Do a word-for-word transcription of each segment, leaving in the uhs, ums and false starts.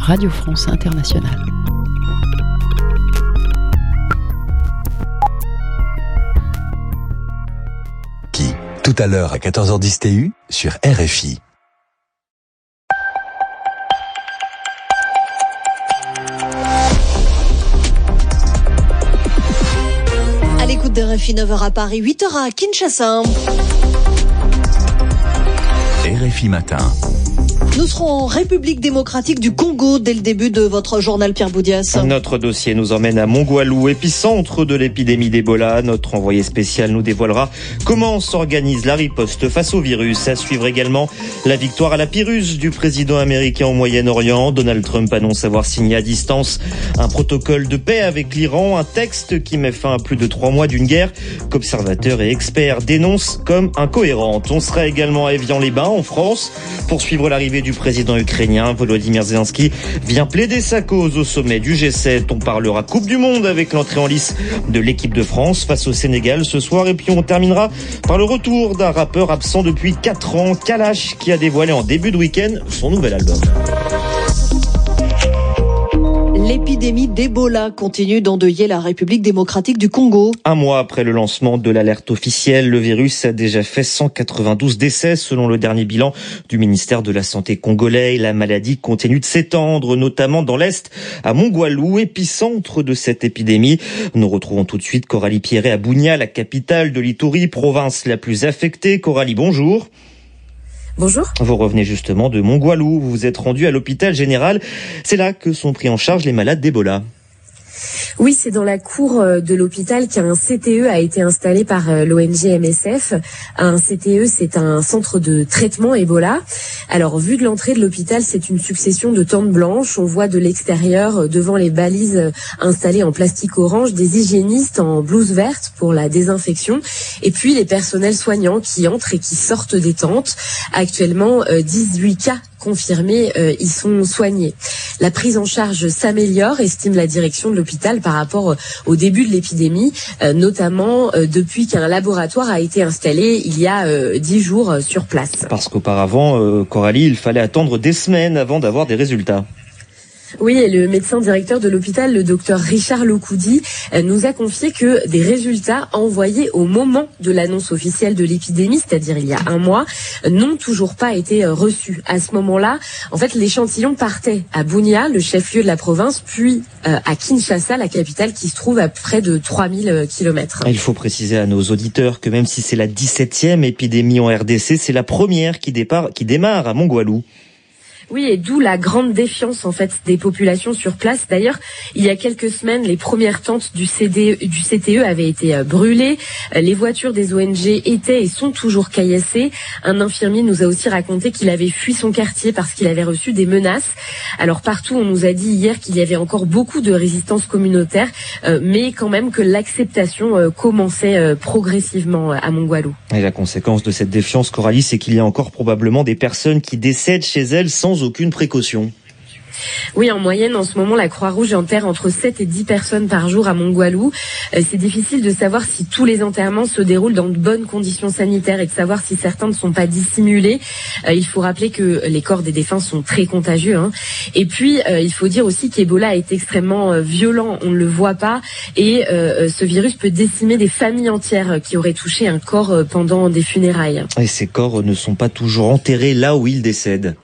Radio France Internationale. Qui, tout à l'heure à quatorze heures dix T U sur R F I. À l'écoute de R F I, neuf heures à Paris, huit heures à Kinshasa. R F I Matin. Nous serons en République démocratique du Congo dès le début de votre journal, Pierre Boudias. Notre dossier nous emmène à Mongwalu, épicentre de l'épidémie d'Ebola. Notre envoyé spécial nous dévoilera comment s'organise la riposte face au virus. À suivre également la victoire à la Pyrrhus du président américain au Moyen-Orient. Donald Trump annonce avoir signé à distance un protocole de paix avec l'Iran, un texte qui met fin à plus de trois mois d'une guerre qu'observateurs et experts dénoncent comme incohérente. On sera également à Évian-les-Bains, en France, pour suivre l'arrivée du président ukrainien. Volodymyr Zelensky vient plaider sa cause au sommet du G sept. On parlera Coupe du Monde avec l'entrée en lice de l'équipe de France face au Sénégal ce soir. Et puis on terminera par le retour d'un rappeur absent depuis quatre ans, Kalash, qui a dévoilé en début de week-end son nouvel album. L'épidémie d'Ebola continue d'endeuiller la République démocratique du Congo. Un mois après le lancement de l'alerte officielle, le virus a déjà fait cent quatre-vingt-douze décès selon le dernier bilan du ministère de la Santé congolais. La maladie continue de s'étendre, notamment dans l'Est, à Mongwalu, épicentre de cette épidémie. Nous retrouvons tout de suite Coralie Pierret à Bunia, la capitale de l'Ituri, province la plus affectée. Coralie, bonjour. Bonjour. Vous revenez justement de Mongwalu, vous vous êtes rendu à l'hôpital général. C'est là que sont pris en charge les malades d'Ebola. Oui, c'est dans la cour de l'hôpital qu'un C T E a été installé par l'O N G M S F. Un C T E, c'est un centre de traitement Ebola. Alors, vu de l'entrée de l'hôpital, c'est une succession de tentes blanches. On voit de l'extérieur, devant les balises installées en plastique orange, des hygiénistes en blouse verte pour la désinfection. Et puis, les personnels soignants qui entrent et qui sortent des tentes. Actuellement, dix-huit cas confirmés, euh, ils sont soignés. La prise en charge s'améliore, estime la direction de l'hôpital par rapport au début de l'épidémie, euh, notamment euh, depuis qu'un laboratoire a été installé il y a euh, dix jours euh, sur place. Parce qu'auparavant, euh, Coralie, il fallait attendre des semaines avant d'avoir des résultats. Oui, et le médecin directeur de l'hôpital, le docteur Richard Lokoudi, nous a confié que des résultats envoyés au moment de l'annonce officielle de l'épidémie, c'est-à-dire il y a un mois, n'ont toujours pas été reçus. À ce moment-là, en fait, l'échantillon partait à Bunia, le chef-lieu de la province, puis à Kinshasa, la capitale, qui se trouve à près de trois mille kilomètres. Il faut préciser à nos auditeurs que même si c'est la dix-septième épidémie en R D C, c'est la première qui, départ, qui démarre à Mongwalu. Oui, et d'où la grande défiance en fait des populations sur place. D'ailleurs, il y a quelques semaines, les premières tentes du, C D, du C T E avaient été euh, brûlées. Les voitures des O N G étaient et sont toujours caillassées. Un infirmier nous a aussi raconté qu'il avait fui son quartier parce qu'il avait reçu des menaces. Alors partout, on nous a dit hier qu'il y avait encore beaucoup de résistance communautaire, euh, mais quand même que l'acceptation euh, commençait euh, progressivement à Mongwalu. Et la conséquence de cette défiance, Coralie, c'est qu'il y a encore probablement des personnes qui décèdent chez elles sans aucune précaution. Oui, en moyenne, en ce moment, la Croix-Rouge enterre entre sept et dix personnes par jour à Mongwalu. C'est difficile de savoir si tous les enterrements se déroulent dans de bonnes conditions sanitaires et de savoir si certains ne sont pas dissimulés. Il faut rappeler que les corps des défunts sont très contagieux. Hein. Et puis, il faut dire aussi qu'Ebola est extrêmement violent, on ne le voit pas. Et euh, ce virus peut décimer des familles entières qui auraient touché un corps pendant des funérailles. Et ces corps ne sont pas toujours enterrés là où ils décèdent.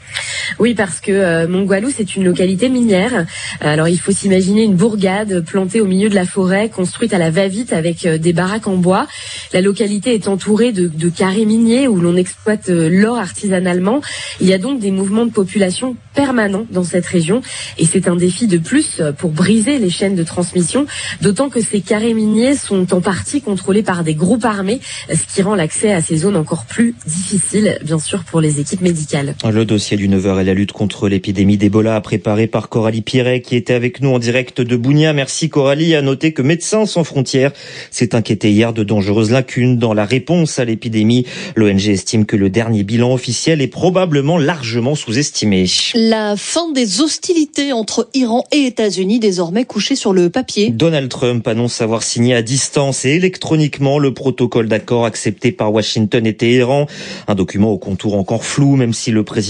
Oui, parce que euh, Mongwalu, c'est une localité minière. Alors, il faut s'imaginer une bourgade plantée au milieu de la forêt, construite à la va-vite avec euh, des baraques en bois. La localité est entourée de, de carrés miniers où l'on exploite euh, l'or artisanalement. Il y a donc des mouvements de population permanents dans cette région. Et c'est un défi de plus pour briser les chaînes de transmission, d'autant que ces carrés miniers sont en partie contrôlés par des groupes armés, ce qui rend l'accès à ces zones encore plus difficile, bien sûr, pour les équipes médicales. Le dossier du neuf heures et la lutte contre l'épidémie d'Ebola préparé par Coralie Pierret qui était avec nous en direct de Bunia. Merci Coralie. À noter que Médecins sans frontières s'est inquiété hier de dangereuses lacunes dans la réponse à l'épidémie. L'O N G estime que le dernier bilan officiel est probablement largement sous-estimé. La fin des hostilités entre Iran et États-Unis désormais couchée sur le papier. Donald Trump annonce avoir signé à distance et électroniquement le protocole d'accord accepté par Washington et Téhéran. Un document au contour encore flou, même si le président américain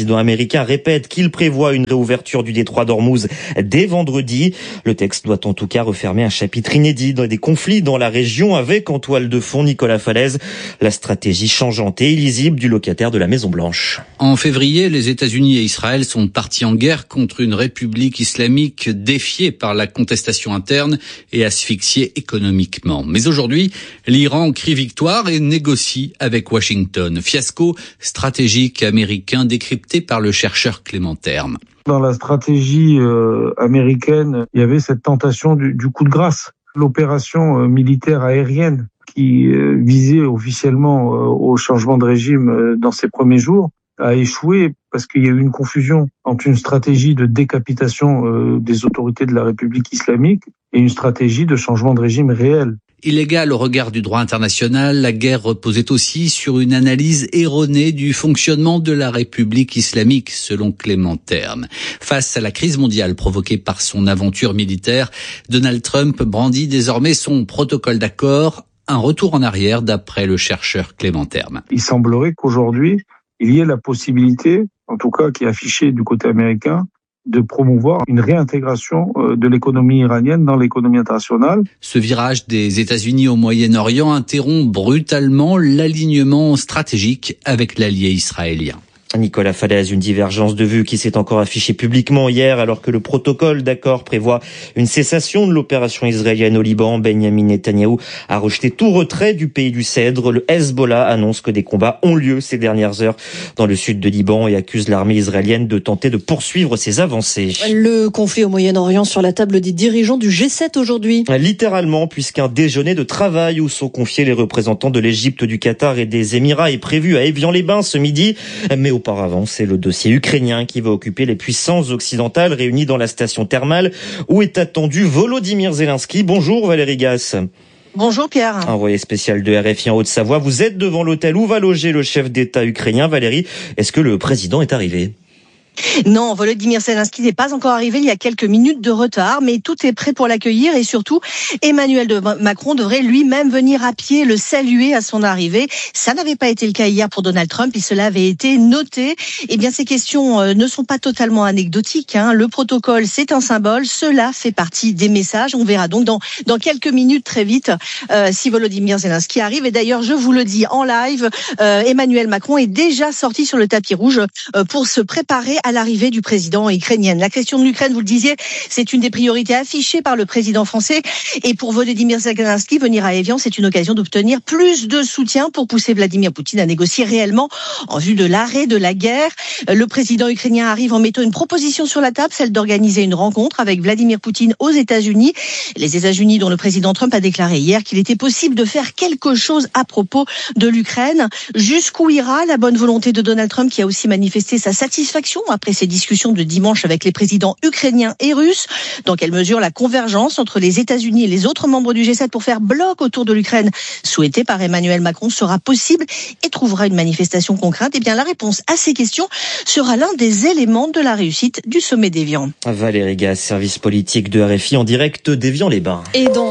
américain répète qu'il prévoit une réouverture du détroit d'Ormuz dès vendredi. Le texte doit en tout cas refermer un chapitre inédit dans des conflits dans la région avec en toile de fond Nicolas Falaise, la stratégie changeante et illisible du locataire de la Maison-Blanche. En février, les États-Unis et Israël sont partis en guerre contre une république islamique défiée par la contestation interne et asphyxiée économiquement. Mais aujourd'hui, l'Iran crie victoire et négocie avec Washington. Fiasco stratégique américain décrypté par le chercheur Clément Terme. Dans la stratégie euh, américaine, il y avait cette tentation du, du coup de grâce. L'opération euh, militaire aérienne qui euh, visait officiellement euh, au changement de régime euh, dans ses premiers jours a échoué parce qu'il y a eu une confusion entre une stratégie de décapitation euh, des autorités de la République islamique et une stratégie de changement de régime réel. Illégale au regard du droit international, la guerre reposait aussi sur une analyse erronée du fonctionnement de la République islamique, selon Clément Terme. Face à la crise mondiale provoquée par son aventure militaire, Donald Trump brandit désormais son protocole d'accord, un retour en arrière d'après le chercheur Clément Terme. Il semblerait qu'aujourd'hui, il y ait la possibilité, en tout cas qui est affichée du côté américain, de promouvoir une réintégration de l'économie iranienne dans l'économie internationale. Ce virage des États-Unis au Moyen-Orient interrompt brutalement l'alignement stratégique avec l'allié israélien. Nicolas Falaise, une divergence de vues qui s'est encore affichée publiquement hier alors que le protocole d'accord prévoit une cessation de l'opération israélienne au Liban. Benyamin Netanyahou a rejeté tout retrait du pays du Cèdre. Le Hezbollah annonce que des combats ont lieu ces dernières heures dans le sud de Liban et accuse l'armée israélienne de tenter de poursuivre ses avancées. Le conflit au Moyen-Orient sur la table des dirigeants du G sept aujourd'hui. Littéralement, puisqu'un déjeuner de travail où sont confiés les représentants de l'Égypte, du Qatar et des Émirats est prévu à Évian-les-Bains ce midi. Mais auparavant, c'est le dossier ukrainien qui va occuper les puissances occidentales réunies dans la station thermale où est attendu Volodymyr Zelensky. Bonjour Valérie Gasse. Bonjour Pierre. Envoyé spécial de R F I en Haute-Savoie, vous êtes devant l'hôtel où va loger le chef d'État ukrainien. Valérie, est-ce que le président est arrivé ? Non, Volodymyr Zelensky n'est pas encore arrivé, il y a quelques minutes de retard, mais tout est prêt pour l'accueillir et surtout, Emmanuel Macron devrait lui-même venir à pied le saluer à son arrivée. Ça n'avait pas été le cas hier pour Donald Trump et cela avait été noté. Eh bien, ces questions ne sont pas totalement anecdotiques, hein. Le protocole, c'est un symbole, cela fait partie des messages. On verra donc dans, dans quelques minutes très vite euh, si Volodymyr Zelensky arrive. Et d'ailleurs, je vous le dis en live, euh, Emmanuel Macron est déjà sorti sur le tapis rouge euh, pour se préparer à l'arrivée du président ukrainien. La question de l'Ukraine, vous le disiez, c'est une des priorités affichées par le président français. Et pour Volodymyr Zelensky, venir à Évian, c'est une occasion d'obtenir plus de soutien pour pousser Vladimir Poutine à négocier réellement en vue de l'arrêt de la guerre. Le président ukrainien arrive en mettant une proposition sur la table, celle d'organiser une rencontre avec Vladimir Poutine aux États-Unis. Les États-Unis dont le président Trump a déclaré hier qu'il était possible de faire quelque chose à propos de l'Ukraine. Jusqu'où ira la bonne volonté de Donald Trump qui a aussi manifesté sa satisfaction après ces discussions de dimanche avec les présidents ukrainiens et russes? Dans quelle mesure la convergence entre les États-Unis et les autres membres du G sept pour faire bloc autour de l'Ukraine, souhaitée par Emmanuel Macron, sera possible et trouvera une manifestation concrète? Eh bien, la réponse à ces questions sera l'un des éléments de la réussite du sommet d'Évian. Valérie Gasse, service politique de R F I en direct d'Évian-les-Bains. Et dans...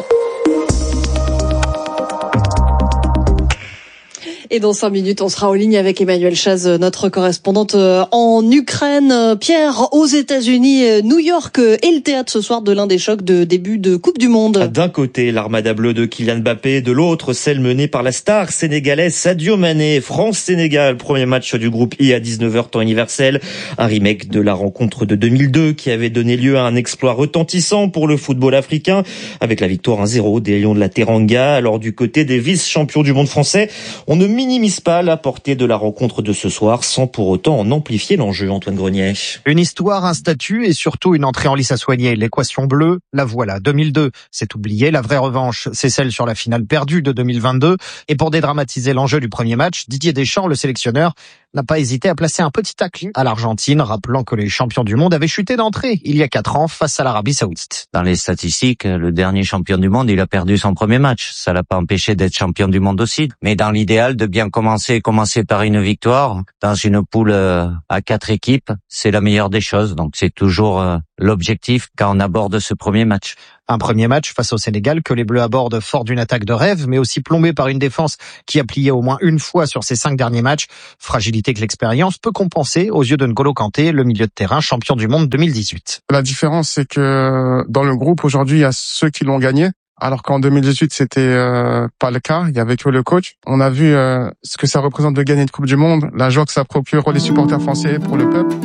Et dans cinq minutes, on sera en ligne avec Emmanuel Chaz, notre correspondante en Ukraine. Pierre, aux États-Unis, New York est le théâtre ce soir de l'un des chocs de début de Coupe du Monde. D'un côté, l'armada bleue de Kylian Mbappé, de l'autre, celle menée par la star sénégalaise Sadio Mané. France-Sénégal, premier match du groupe I à dix-neuf heures temps universel. Un remake de la rencontre de deux mille deux qui avait donné lieu à un exploit retentissant pour le football africain avec la victoire un zéro des Lions de la Teranga. Alors du côté des vice-champions du monde français, on ne minimise pas la portée de la rencontre de ce soir sans pour autant en amplifier l'enjeu, Antoine Grenier. Une histoire, un statut et surtout une entrée en lice à soigner. L'équation bleue, la voilà. deux mille deux, c'est oublié. La vraie revanche, c'est celle sur la finale perdue de deux mille vingt-deux. Et pour dédramatiser l'enjeu du premier match, Didier Deschamps, le sélectionneur, n'a pas hésité à placer un petit tacle à l'Argentine, rappelant que les champions du monde avaient chuté d'entrée il y a quatre ans face à l'Arabie Saoudite. Dans les statistiques, le dernier champion du monde, il a perdu son premier match. Ça l'a pas empêché d'être champion du monde aussi. Mais dans l'idéal, de bien commencer, commencer par une victoire dans une poule à quatre équipes, c'est la meilleure des choses. Donc c'est toujours l'objectif quand on aborde ce premier match. Un premier match face au Sénégal que les Bleus abordent fort d'une attaque de rêve, mais aussi plombé par une défense qui a plié au moins une fois sur ses cinq derniers matchs. Fragilité que l'expérience peut compenser aux yeux de N'Golo Kanté, le milieu de terrain champion du monde deux mille dix-huit. La différence, c'est que dans le groupe, aujourd'hui, il y a ceux qui l'ont gagné. Alors qu'en deux mille dix-huit, c'était euh, pas le cas. Il y avait que le coach. On a vu euh, ce que ça représente de gagner une Coupe du Monde, la joie que ça procure pour les supporters français, pour le peuple.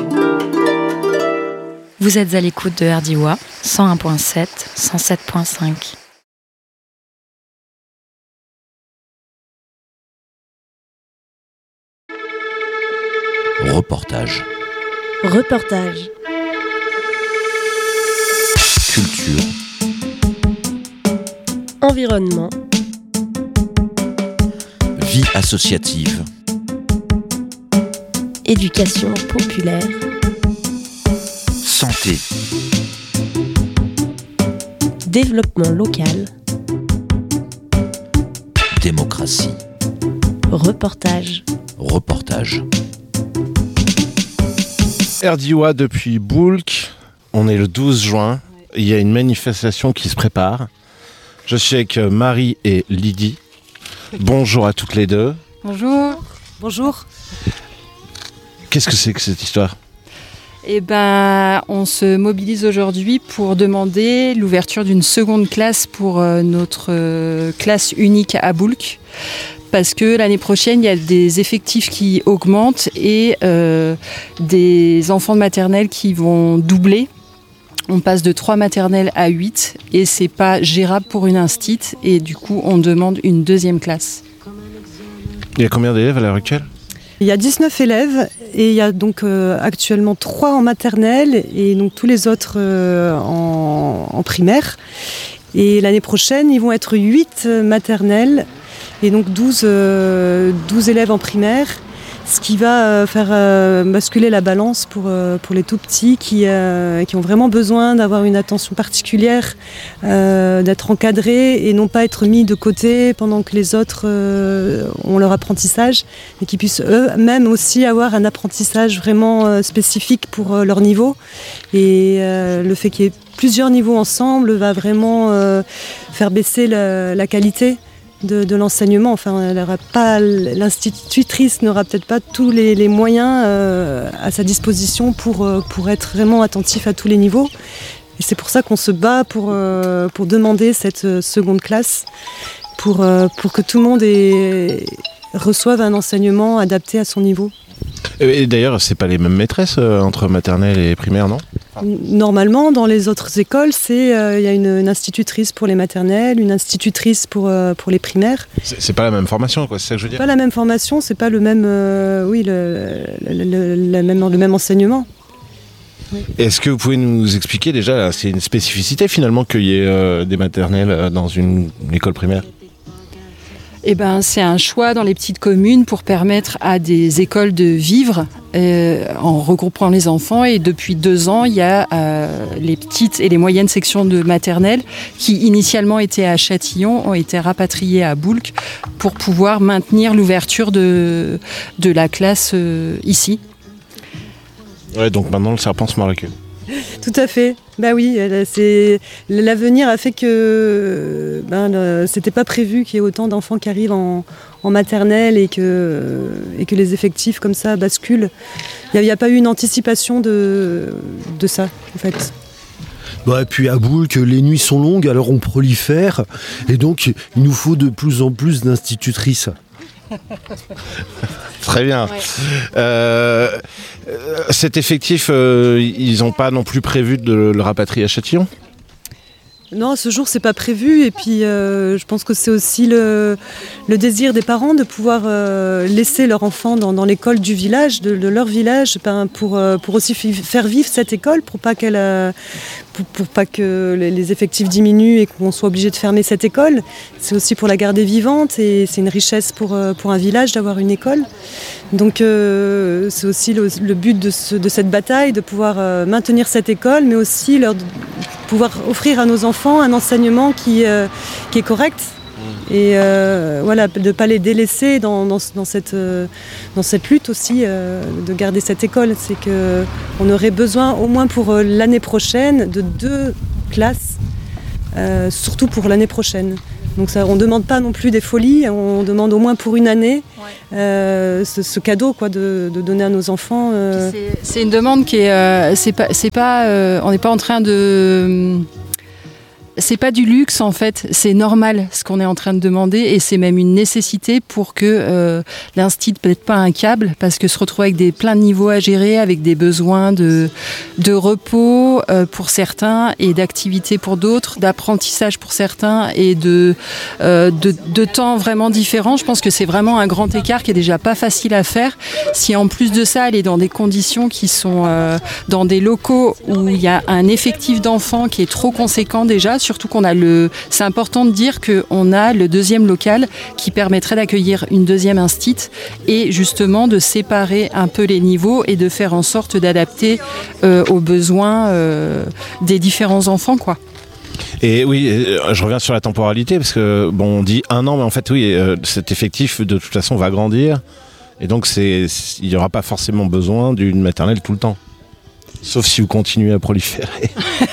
Vous êtes à l'écoute de R D O A, cent un virgule sept, cent sept virgule cinq. Reportage. Reportage. Culture. Environnement. Vie associative. Éducation populaire. Santé. Développement local. Démocratie. Reportage. Reportage. R D O A depuis Boulk. On est le douze juin. Il y a une manifestation qui se prépare. Je suis avec Marie et Lydie. Bonjour à toutes les deux. Bonjour. Bonjour. Qu'est-ce que c'est que cette histoire ? Eh ben, on se mobilise aujourd'hui pour demander l'ouverture d'une seconde classe pour notre classe unique à Boulk. Parce que l'année prochaine, il y a des effectifs qui augmentent et euh, des enfants de maternelle qui vont doubler. On passe de trois maternelles à huit et c'est pas gérable pour une instite et du coup on demande une deuxième classe. Il y a combien d'élèves à l'heure actuelle ? Il y a dix-neuf élèves et il y a donc euh, actuellement trois en maternelle et donc tous les autres euh, en, en primaire. Et l'année prochaine, ils vont être huit maternelles et donc douze, euh, douze élèves en primaire. Ce qui va faire basculer la balance pour, pour les tout-petits qui, qui ont vraiment besoin d'avoir une attention particulière, d'être encadrés et non pas être mis de côté pendant que les autres ont leur apprentissage, et qui puissent eux-mêmes aussi avoir un apprentissage vraiment spécifique pour leur niveau. Et le fait qu'il y ait plusieurs niveaux ensemble va vraiment faire baisser la, la qualité De, de l'enseignement. Enfin, elle aura pas, l'institutrice n'aura peut-être pas tous les, les moyens euh, à sa disposition pour, euh, pour être vraiment attentif à tous les niveaux. Et c'est pour ça qu'on se bat pour, euh, pour demander cette seconde classe, pour, euh, pour que tout le monde ait, reçoive un enseignement adapté à son niveau. Et d'ailleurs, c'est pas les mêmes maîtresses euh, entre maternelle et primaire, non ? Normalement, dans les autres écoles, c'est il euh, y a une, une institutrice pour les maternelles, une institutrice pour euh, pour les primaires. C'est, c'est pas la même formation, quoi. C'est ça que je veux dire. Pas la même formation, c'est pas le même, euh, oui, le, le, le, le même le même enseignement. Oui. Est-ce que vous pouvez nous expliquer déjà, là, c'est une spécificité finalement qu'il y ait euh, des maternelles dans une, une école primaire ? Eh ben, c'est un choix dans les petites communes pour permettre à des écoles de vivre euh, en regroupant les enfants. Et depuis deux ans, il y a euh, les petites et les moyennes sections de maternelle qui initialement étaient à Châtillon, ont été rapatriées à Boulk pour pouvoir maintenir l'ouverture de, de la classe euh, ici. Ouais, donc maintenant le serpent se mord la queue. Tout à fait. Bah oui, c'est l'avenir a fait que ben, le, c'était pas prévu qu'il y ait autant d'enfants qui arrivent en, en maternelle et que et que les effectifs comme ça basculent. Il n'y a, a pas eu une anticipation de de ça en fait. Bah, et puis à Boulk, les nuits sont longues, alors on prolifère et donc il nous faut de plus en plus d'institutrices. Très bien. Ouais. Euh, cet effectif, euh, ils n'ont pas non plus prévu de le rapatrier à Châtillon ? Non, à ce jour, c'est pas prévu. Et puis, euh, je pense que c'est aussi le, le désir des parents de pouvoir euh, laisser leur enfant dans, dans l'école du village, de, de leur village, ben, pour, euh, pour aussi faire vivre cette école, pour pas qu'elle, euh, pour, pour pas que les, les effectifs diminuent et qu'on soit obligé de fermer cette école. C'est aussi pour la garder vivante et c'est une richesse pour, pour un village d'avoir une école. Donc, euh, c'est aussi le, le but de, ce, de cette bataille, de pouvoir euh, maintenir cette école, mais aussi leur pouvoir offrir à nos enfants un enseignement qui, euh, qui est correct et euh, voilà, de ne pas les délaisser dans, dans, dans, cette, euh, dans cette lutte aussi euh, de garder cette école. C'est qu'on aurait besoin au moins pour euh, l'année prochaine de deux classes euh, surtout pour l'année prochaine. Donc ça, on ne demande pas non plus des folies, on demande au moins pour une année euh, ce, ce cadeau quoi, de, de donner à nos enfants. Euh... C'est, c'est une demande qui est, euh, c'est pas, c'est pas, euh, on n'est pas en train de, c'est pas du luxe en fait, c'est normal ce qu'on est en train de demander et c'est même une nécessité pour que euh, l'institut peut-être pas un câble parce que se retrouver avec des plein de niveaux à gérer, avec des besoins de de repos euh, pour certains et d'activités pour d'autres, d'apprentissage pour certains et de euh, de, de temps vraiment différents. Je pense que c'est vraiment un grand écart qui est déjà pas facile à faire. Si en plus de ça, elle est dans des conditions qui sont euh, dans des locaux où il y a un effectif d'enfants qui est trop conséquent déjà. Surtout qu'on a le, c'est important de dire qu'on a le deuxième local qui permettrait d'accueillir une deuxième instit et justement de séparer un peu les niveaux et de faire en sorte d'adapter euh, aux besoins euh, des différents enfants, quoi. Et oui, je reviens sur la temporalité parce que bon, on dit un an, mais en fait oui, euh, cet effectif de toute façon va grandir et donc c'est, il n'y aura pas forcément besoin d'une maternelle tout le temps. Sauf si vous continuez à proliférer.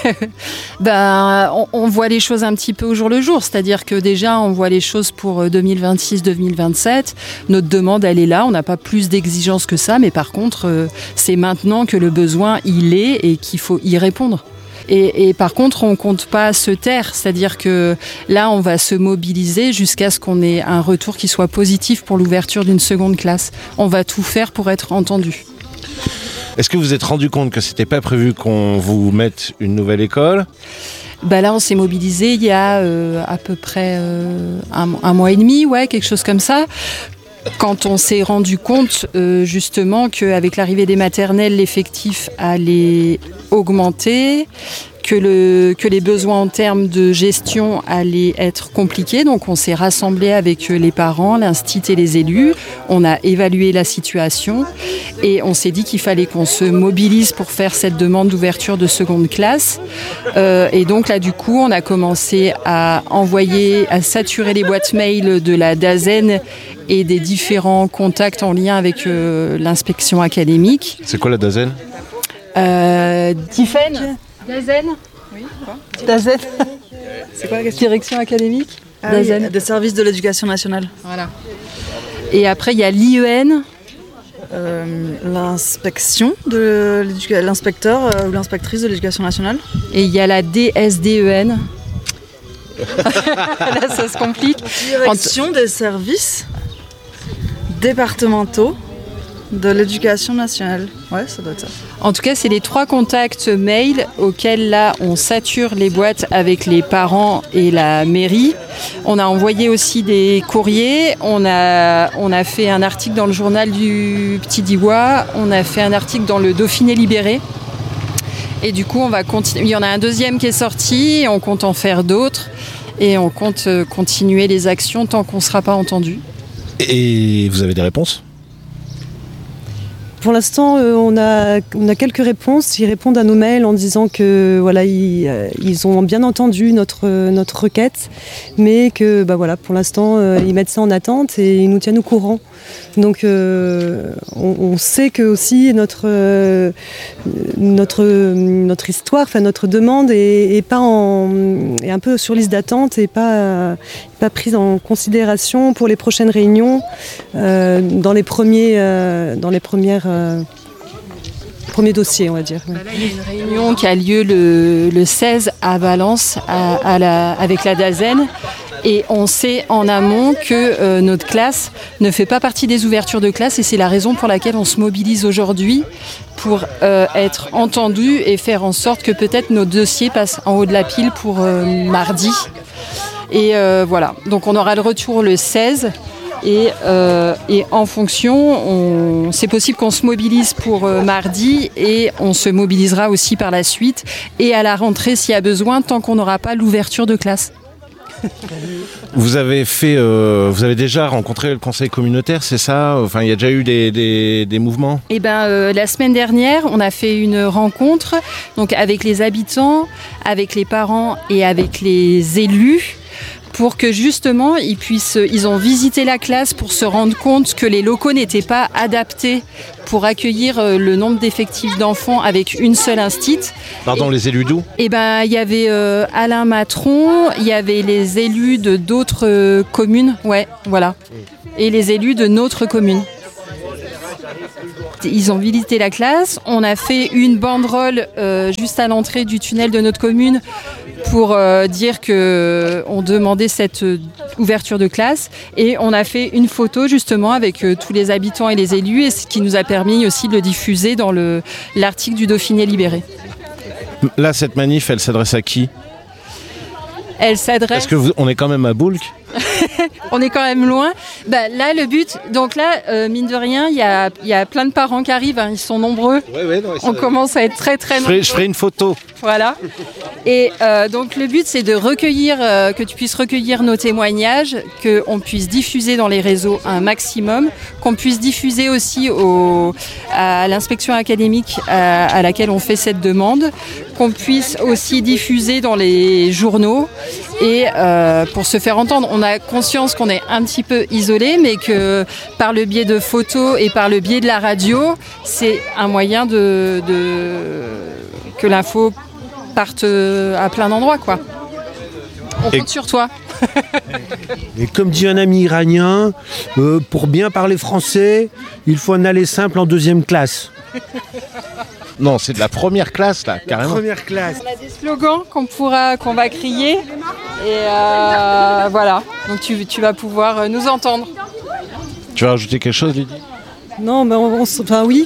ben, on, on voit les choses un petit peu au jour le jour. C'est-à-dire que déjà, on voit les choses pour deux mille vingt-six deux mille vingt-sept. Notre demande, elle est là. On n'a pas plus d'exigences que ça. Mais par contre, c'est maintenant que le besoin, il est et qu'il faut y répondre. Et, et par contre, on compte pas se taire. C'est-à-dire que là, on va se mobiliser jusqu'à ce qu'on ait un retour qui soit positif pour l'ouverture d'une seconde classe. On va tout faire pour être entendu. Est-ce que vous vous êtes rendu compte que c'était pas prévu qu'on vous mette une nouvelle école ? Bah là, on s'est mobilisé il y a euh, à peu près euh, un, un mois et demi, ouais, quelque chose comme ça. Quand on s'est rendu compte euh, justement qu'avec l'arrivée des maternelles, l'effectif allait augmenter, que, le, que les besoins en termes de gestion allaient être compliqués. Donc on s'est rassemblé avec les parents, l'institut et les élus. On a évalué la situation et on s'est dit qu'il fallait qu'on se mobilise pour faire cette demande d'ouverture de seconde classe. Euh, et donc là, du coup, on a commencé à envoyer, à saturer les boîtes mail de la DAZEN et des différents contacts en lien avec euh, l'inspection académique. C'est quoi la DAZEN ? euh, Difen DAZEN ? Oui, quoi ? DAZEN. C'est quoi la question ? Direction académique ? Ah DAZEN. Oui, des services de l'éducation nationale. Voilà. Et après, il y a l'I E N. Euh, l'inspection de l'inspecteur euh, ou l'inspectrice de l'éducation nationale. Et il y a la D S D E N. Là, ça se complique. Direction Ent- des services départementaux de l'éducation nationale. Ouais, ça doit être ça. En tout cas, c'est les trois contacts mail auxquels là, on sature les boîtes avec les parents et la mairie. On a envoyé aussi des courriers. On a, on a fait un article dans le journal du Petit Diois. On a fait un article dans le Dauphiné Libéré. Et du coup, on va continuer. Il y en a un deuxième qui est sorti. On compte en faire d'autres. Et on compte continuer les actions tant qu'on ne sera pas entendu. Et vous avez des réponses ? Pour l'instant, euh, on a, on a quelques réponses. Ils répondent à nos mails en disant que voilà, ils, euh, ils ont bien entendu notre, notre requête, mais que bah, voilà, pour l'instant, euh, ils mettent ça en attente et ils nous tiennent au courant. Donc, euh, on, on sait que aussi notre, euh, notre, notre histoire, enfin notre demande est, est, pas en, est un peu sur liste d'attente et pas, euh, pas prise en considération pour les prochaines réunions euh, dans les premiers, euh, dans les premières Euh, premier dossier, on va dire. Bah là, il y a une réunion qui a lieu le, le seize à Valence à, à la, avec la DAZEN et on sait en amont que euh, notre classe ne fait pas partie des ouvertures de classe et c'est la raison pour laquelle on se mobilise aujourd'hui pour euh, être entendu et faire en sorte que peut-être nos dossiers passent en haut de la pile pour euh, mardi. Et euh, voilà, donc on aura le retour le seize. Et, euh, et en fonction, on, c'est possible qu'on se mobilise pour euh, mardi et on se mobilisera aussi par la suite et à la rentrée s'il y a besoin tant qu'on n'aura pas l'ouverture de classe. Vous avez fait, euh, vous avez déjà rencontré le conseil communautaire, c'est ça ? Enfin, il y a déjà eu des, des, des mouvements ? Eh ben, euh, la semaine dernière, on a fait une rencontre donc avec les habitants, avec les parents et avec les élus. pour que justement ils puissent, ils ont visité la classe pour se rendre compte que les locaux n'étaient pas adaptés pour accueillir le nombre d'effectifs d'enfants avec une seule instit. Pardon, et, les élus d'où ? Eh ben, il y avait euh, Alain Matron, il y avait les élus de d'autres euh, communes, ouais, voilà, et les élus de notre commune. Ils ont visité la classe, on a fait une banderole euh, juste à l'entrée du tunnel de notre commune pour euh, dire qu'on demandait cette euh, ouverture de classe, et on a fait une photo justement avec euh, tous les habitants et les élus, et ce qui nous a permis aussi de le diffuser dans le, l'article du Dauphiné Libéré. Là, cette manif, elle s'adresse à qui ? Elle s'adresse... Parce que vous, on est quand même à Boulk. On est quand même loin. Bah, là, le but, donc là, euh, mine de rien, il y a, y a plein de parents qui arrivent, hein, ils sont nombreux. Ouais, ouais, non, on commence à être très très je nombreux. ferai, je ferai une photo. Voilà. Et euh, donc le but, c'est de recueillir, euh, que tu puisses recueillir nos témoignages, qu'on puisse diffuser dans les réseaux un maximum, qu'on puisse diffuser aussi au, à l'inspection académique à, à laquelle on fait cette demande, qu'on puisse aussi diffuser dans les journaux, et euh, pour se faire entendre. On a conscience qu'on est un petit peu isolé, mais que par le biais de photos et par le biais de la radio, c'est un moyen de, de que l'info parte à plein d'endroits, quoi. On compte et... sur toi. Et comme dit un ami iranien, euh, pour bien parler français, il faut un aller simple en deuxième classe. Non, c'est de la première classe, là, carrément. La première classe. On a des slogans qu'on pourra, qu'on va crier. Et euh, voilà, donc tu, tu vas pouvoir nous entendre. Tu vas rajouter quelque chose, Lydie ? Non, mais on, on, enfin oui.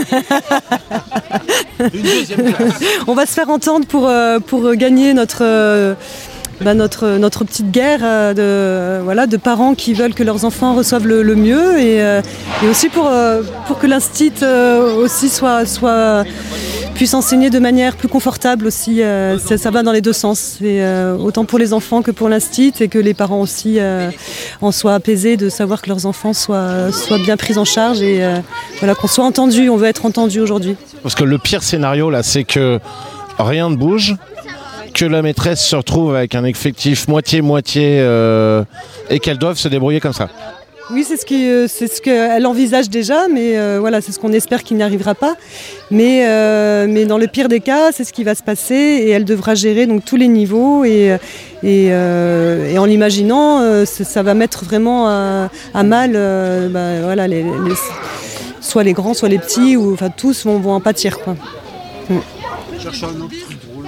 Une deuxième classe. On va se faire entendre pour, pour gagner notre... Euh, Bah notre, notre petite guerre euh, de, voilà, de parents qui veulent que leurs enfants reçoivent le, le mieux, et, euh, et aussi pour, euh, pour que l'instit euh, aussi soit, soit, puisse enseigner de manière plus confortable aussi. Euh, ça, ça va dans les deux sens, et, euh, autant pour les enfants que pour l'instit, et que les parents aussi euh, en soient apaisés de savoir que leurs enfants soient, soient bien pris en charge, et euh, voilà, qu'on soit entendu. On veut être entendu aujourd'hui. Parce que le pire scénario là, c'est que rien ne bouge, que la maîtresse se retrouve avec un effectif moitié-moitié euh, et qu'elles doivent se débrouiller comme ça. Oui, c'est ce qui, c'est ce qu'elle envisage déjà, mais euh, voilà, c'est ce qu'on espère qu'il n'y arrivera pas. Mais, euh, mais dans le pire des cas, c'est ce qui va se passer, et elle devra gérer donc tous les niveaux, et, et, euh, et en l'imaginant, euh, ça, ça va mettre vraiment à, à mal, euh, bah, voilà, les, les, soit les grands, soit les petits, ou enfin tous vont, vont en pâtir, quoi. Mm. Cherche un autre truc drôle.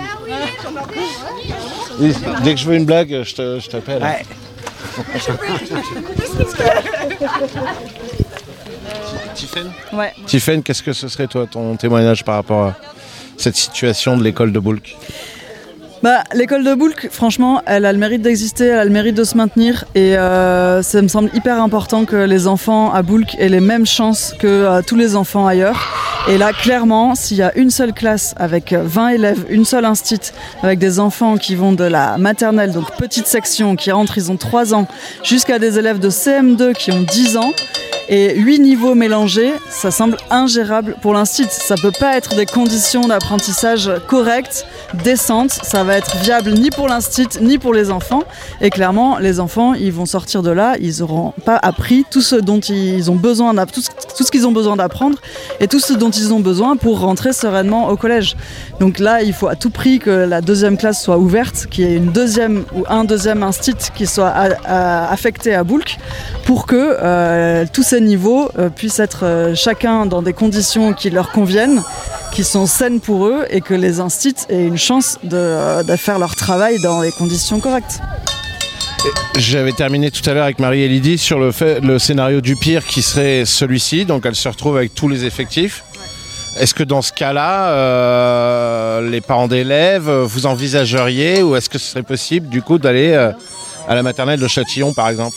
Oui, dès que je veux une blague, je, te, je t'appelle. Ouais. Tiffaine ? Ouais. Tiffaine, qu'est-ce que ce serait toi ton témoignage par rapport à cette situation de l'école de Boulk ? Bah, l'école de Boulk, franchement, elle a le mérite d'exister, elle a le mérite de se maintenir, et euh, ça me semble hyper important que les enfants à Boulk aient les mêmes chances que euh, tous les enfants ailleurs. Et là, clairement, s'il y a une seule classe avec vingt élèves, une seule instit, avec des enfants qui vont de la maternelle, donc petite section, qui rentrent, ils ont trois ans, jusqu'à des élèves de C M deux qui ont dix ans, et huit niveaux mélangés, ça semble ingérable pour l'instit. Ça peut pas être des conditions d'apprentissage correctes, décentes. Ça va être viable ni pour l'instit, ni pour les enfants. Et clairement, les enfants, ils vont sortir de là, ils auront pas appris tout ce dont ils ont besoin, tout ce, tout ce qu'ils ont besoin d'apprendre, et tout ce dont ils ont besoin pour rentrer sereinement au collège. Donc là, il faut à tout prix que la deuxième classe soit ouverte, qu'il y ait une deuxième ou un deuxième instit qui soit à, à, affecté à Boulk, pour que euh, tous ces niveaux euh, puissent être euh, chacun dans des conditions qui leur conviennent, qui sont saines pour eux, et que les instits aient une chance de, euh, de faire leur travail dans les conditions correctes. J'avais terminé tout à l'heure avec Marie et Lydie sur le, fait, le scénario du pire qui serait celui-ci, donc elle se retrouve avec tous les effectifs. Est-ce que dans ce cas-là, euh, les parents d'élèves, vous envisageriez, ou est-ce que ce serait possible du coup d'aller euh, à la maternelle de Châtillon par exemple ?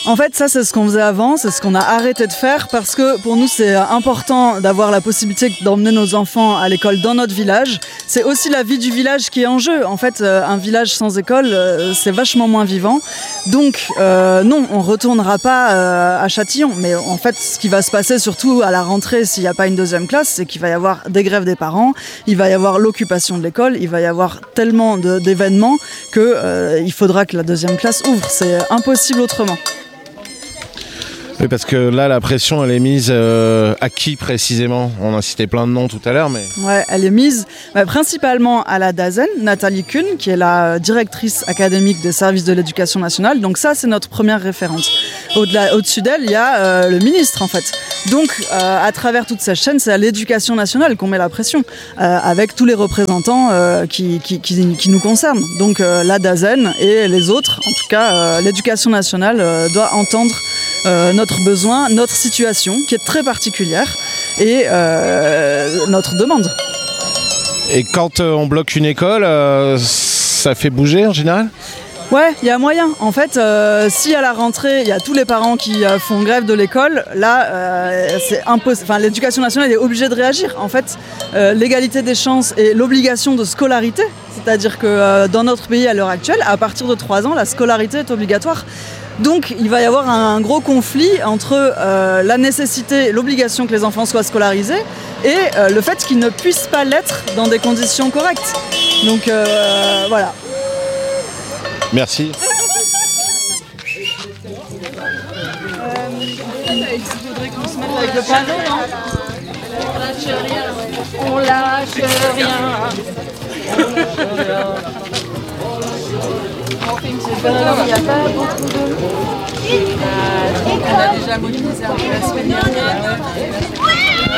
En fait, ça, c'est ce qu'on faisait avant, c'est ce qu'on a arrêté de faire parce que pour nous, c'est important d'avoir la possibilité d'emmener nos enfants à l'école dans notre village. C'est aussi la vie du village qui est en jeu. En fait, un village sans école, c'est vachement moins vivant. Donc, euh, non, on retournera pas euh, à Châtillon. Mais en fait, ce qui va se passer, surtout à la rentrée, s'il n'y a pas une deuxième classe, c'est qu'il va y avoir des grèves des parents, il va y avoir l'occupation de l'école, il va y avoir tellement de, d'événements que euh, il faudra que la deuxième classe ouvre. C'est impossible autrement. Oui, parce que là, la pression, elle est mise euh, à qui précisément ? On a cité plein de noms tout à l'heure, mais... Ouais, elle est mise bah, principalement à la Dasen, Nathalie Kuhn, qui est la directrice académique des services de l'éducation nationale. Donc ça, c'est notre première référente. Au-delà, au-dessus d'elle, il y a euh, le ministre, en fait. Donc, euh, à travers toute cette chaîne, c'est à l'éducation nationale qu'on met la pression, euh, avec tous les représentants euh, qui, qui, qui, qui nous concernent. Donc, euh, la Dasen et les autres, en tout cas, euh, l'éducation nationale euh, doit entendre Euh, notre besoin, notre situation qui est très particulière et euh, notre demande. Et quand euh, on bloque une école, euh, ça fait bouger en général ? Ouais, il y a moyen. En fait, euh, si à la rentrée, il y a tous les parents qui euh, font grève de l'école, là, euh, c'est impossible. Enfin, l'éducation nationale est obligée de réagir. En fait, euh, l'égalité des chances et l'obligation de scolarité, c'est-à-dire que euh, dans notre pays à l'heure actuelle, à partir de trois ans, la scolarité est obligatoire. Donc, il va y avoir un gros conflit entre euh, la nécessité, l'obligation que les enfants soient scolarisés et euh, le fait qu'ils ne puissent pas l'être dans des conditions correctes. Donc, euh, voilà. Merci. Il faudrait qu'on se mette avec le panneau, non ? On lâche rien. On lâche rien. Il n'y a pas beaucoup de... On a déjà mobilisé un peu la semaine dernière.